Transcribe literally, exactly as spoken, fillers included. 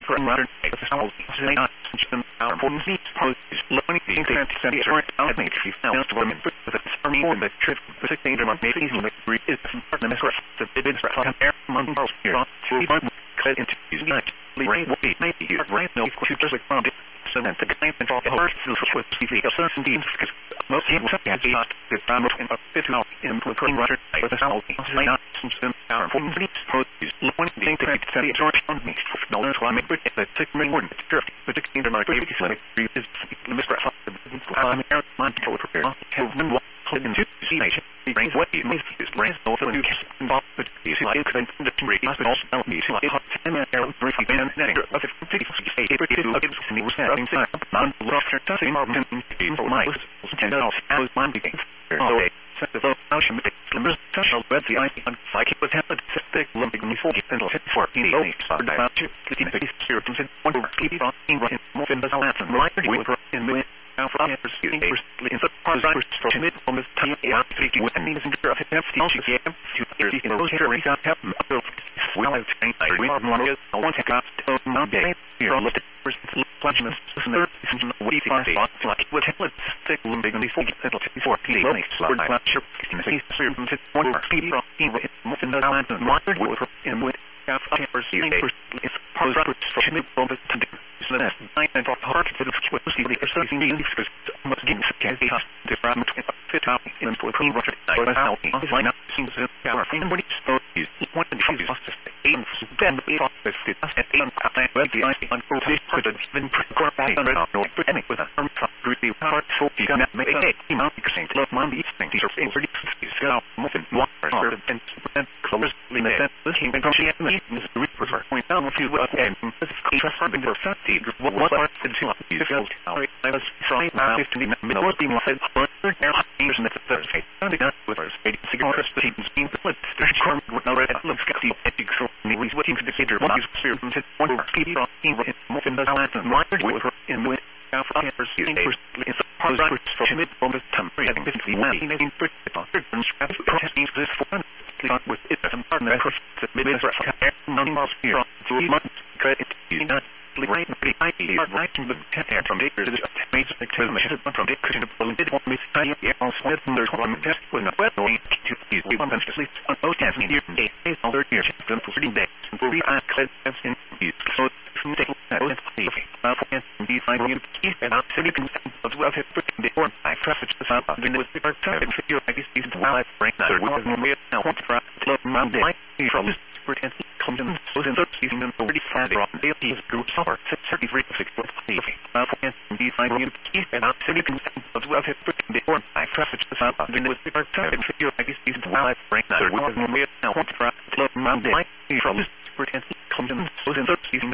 for modern examples, say not some our important needs poses learning the internet study or elementary sounds to women with the army or the trip for six days a month maybe easily three is the misrep the bids for compare among most here to one cut into use not rain will be maybe your brain no to just like found it so that the guy and all the horse with the certainty because most people have not the time of fit out in the current roger with the sound say not some our important needs poses learning the internet study or on me no that's why I make it the six million word sure but the internet my baby like is the misrep I'm here my control prepare have been click into see nation the brain what it means is brain also new involved but you see like the three hospital also me to like ten minutes briefly and then of the fifty say it to look at the was having non lecture touching more than for my ten dollars I was one thing oh set the ocean with the special but the I like it was happened to stick lumping before it and for the only started about to the base here to one over keep on in more than the last and right we were in the now for us in the part of for mid on this time yeah thinking with any messenger of the she gave to thirty in those here we got have well I think we are one of the ones that got to Monday here on the first platinum third what do you think like what let's stick lumping before it'll take before the next slide not sure in the certain one more people in the island and water in with half hours in it's part of for mid on the so that's nine and part of the what was the exercising the because must give can be the from fit out in for clean water or how is line up seems to our anybody so is one of the issues is aim then the office is at aim at the I on for this part of the core by on no epidemic with a arm from the power so you can make a amount percent love man these things are pretty is now muffin water and close limit the team and she is the refer point down a few and trust in the safety what what are the two you feel I was trying now fifteen minutes being said but there are things in the Thursday and it with us cigar the team being split corn with no red looks got the epic so we what team indicator what is certain one keep on in muffin the island and water with in with after using first is part of the mid on the temporary having fifty one in Britain protesting this for with it and partner that mid non miles here three months credit is not right I are right to the air from acres is made activity from the cushion of the did want me to yeah also there's one test with a well going to these one to sleep on both hands in here days on their year done for thirty days and for we are clear in use so from the okay uh for these I will keep and out city can as well as before I traffic the sound of the super time and figure I guess these are right now we have no way now want to try to Monday from this pretend comes in so in third season and already found on the group summer thirty-three six foot five uh for these I will keep and out city can as well as before I traffic the sound of the super time and figure I guess these are right now we have no way now want to try to Monday from this